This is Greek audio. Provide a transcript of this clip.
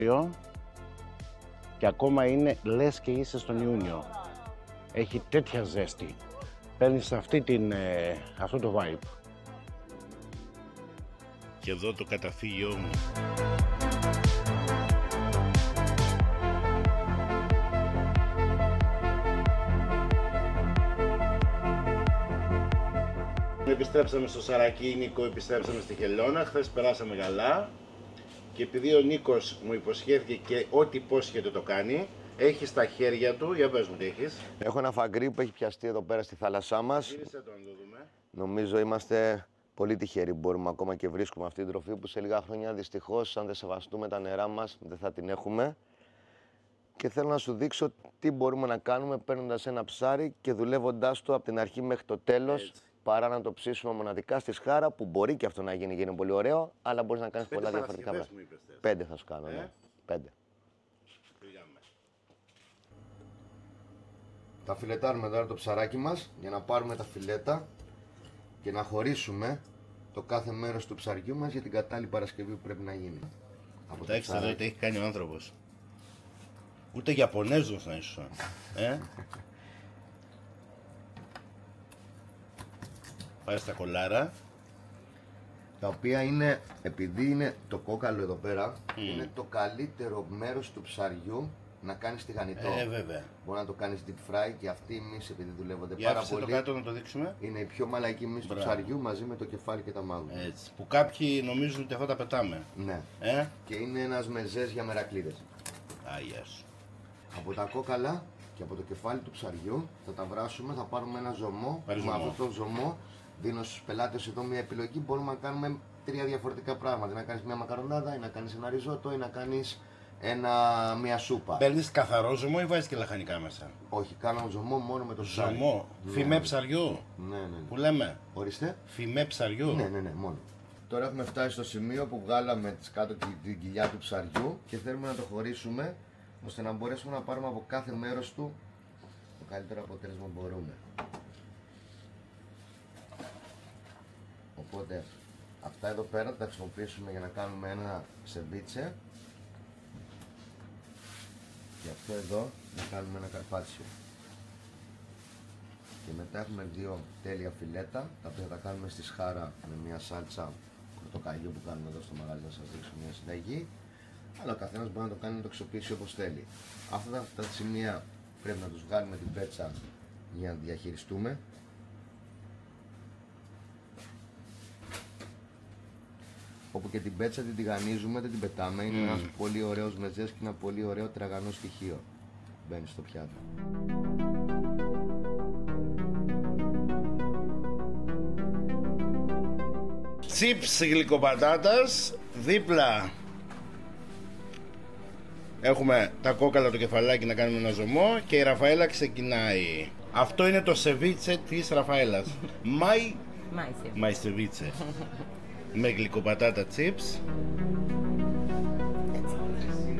και ακόμα είναι λες και είσαι στον Ιούνιο. Έχει τέτοια ζέστη. Παίρνεις αυτό το vibe. Και εδώ το καταφύγιό μου. Επιστρέψαμε στο Σαρακί, Νίκο, επιστρέψαμε στη Χελώνα. Χθες περάσαμε καλά. Και επειδή ο Νίκος μου υποσχέθηκε και ό,τι υπόσχεται το κάνει, έχει στα χέρια του, για πες μου τι έχεις. Έχω ένα φαγκρί που έχει πιαστεί εδώ πέρα στη θάλασσά μας. Γύρισε το να το δούμε. Νομίζω είμαστε πολύ τυχεροί που μπορούμε ακόμα και βρίσκουμε αυτή την τροφή που σε λίγα χρόνια δυστυχώς, αν δεν σεβαστούμε τα νερά μας, δεν θα την έχουμε. Και θέλω να σου δείξω τι μπορούμε να κάνουμε παίρνοντας ένα ψάρι και δουλεύοντάς το από την αρχή μέχρι το τέλος. Έτσι. Παρά να το ψήσουμε μοναδικά στη σχάρα, που μπορεί και αυτό να γίνει πολύ ωραίο, αλλά μπορείς να κάνεις πολλά διαφορετικά πράγματα. 5 θα σου κάνω, ναι. 5. Θα φιλετάρουμε τώρα το ψαράκι μας για να πάρουμε τα φιλέτα και να χωρίσουμε το κάθε μέρος του ψαριού μας για την κατάλληλη παρασκευή που πρέπει να γίνει. Εντάξει, εδώ τι έχει κάνει ο άνθρωπος. Ούτε Ιαπωνέζος να ήσουν. Πάει στα κολάρα. Τα οποία είναι, επειδή είναι το κόκαλο εδώ πέρα, είναι το καλύτερο μέρος του ψαριού να κάνεις τηγανιτό. Βέβαια. Μπορεί να το κάνεις deep fry και αυτοί οι μύσεις, επειδή δουλεύονται για πάρα πολύ. Το κάτω να το δείξουμε. Είναι η πιο μαλακή μύση του ψαριού μαζί με το κεφάλι και τα μάγουλα. Έτσι. Που κάποιοι νομίζουν ότι αυτά τα πετάμε. Ναι. Και είναι ένας μεζές για μερακλείδες. Γεια σου. Από τα κόκαλα και από το κεφάλι του ψαριού θα τα βράσουμε, θα πάρουμε ένα ζωμό. Με αυτό το ζωμό δίνω στους πελάτες εδώ μια επιλογή. Μπορούμε να κάνουμε 3 διαφορετικά πράγματα. Να κάνεις μια μακαρονάδα, ή να κάνεις ένα ριζότο, ή να κάνεις μια σούπα. Παίρνεις καθαρό ζωμό ή βάζεις και λαχανικά μέσα? Όχι, κάνω ζωμό μόνο με το ψάρι. Ζωμό, φημέ ψαριού. Ναι. Που λέμε. Ορίστε. Φημέ ψαριού. Ναι, μόνο. Τώρα έχουμε φτάσει στο σημείο που βγάλαμε κάτω την κοιλιά του ψαριού και θέλουμε να το χωρίσουμε ώστε να μπορέσουμε να πάρουμε από κάθε μέρος του το καλύτερο αποτέλεσμα που μπορούμε. Οπότε αυτά εδώ πέρα θα τα χρησιμοποιήσουμε για να κάνουμε ένα σεβίτσε και αυτό εδώ να κάνουμε ένα καρπάτσιο. Και μετά έχουμε 2 τέλεια φιλέτα τα οποία θα τα κάνουμε στη σχάρα με μια σάλτσα πορτοκαλιού που κάνουμε εδώ στο μαγαζί, να σας δείξω μια συνταγή. Αλλά ο καθένας μπορεί να το κάνει να το αξιοποιήσει όπως θέλει. Αυτά τα σημεία πρέπει να τους βγάλουμε την πέτσα για να διαχειριστούμε. Όπου και την πέτσα την τηγανίζουμε, δεν την πετάμε. Είναι ένας πολύ ωραίος μεζές και ένα πολύ ωραίο τραγανό στοιχείο. Μπαίνει στο πιάτο. Τσίπς γλυκοπατάτας, δίπλα έχουμε τα κόκαλα, το κεφαλάκι να κάνουμε ένα ζωμό και η Ραφαέλα ξεκινάει. Αυτό είναι το σεβίτσε της Ραφαέλας. Μάι σεβίτσε. Με γλυκοπατάτα τσίπς.